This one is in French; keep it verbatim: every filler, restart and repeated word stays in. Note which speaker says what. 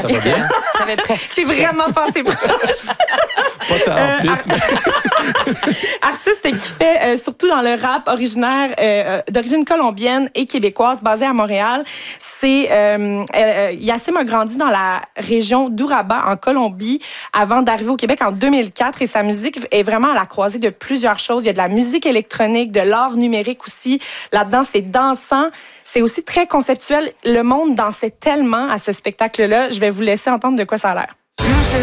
Speaker 1: ça va bien.
Speaker 2: J'avais presque.
Speaker 3: J'ai vraiment pensé proche.
Speaker 1: Pas tant en plus, mais...
Speaker 3: Artiste qui fait euh, surtout dans le rap originaire euh, d'origine colombienne et québécoise, basé à Montréal. C'est euh, euh, Yacim a grandi dans la région d'Uraba en Colombie avant d'arriver au Québec en deux mille quatre et sa musique est vraiment à la croisée de plusieurs choses. Il y a de la musique électronique, de l'art numérique aussi. Là-dedans, c'est dansant. C'est aussi très conceptuel. Le monde dansait tellement à ce spectacle-là. Je vais vous laisser entendre de quoi ça a l'air.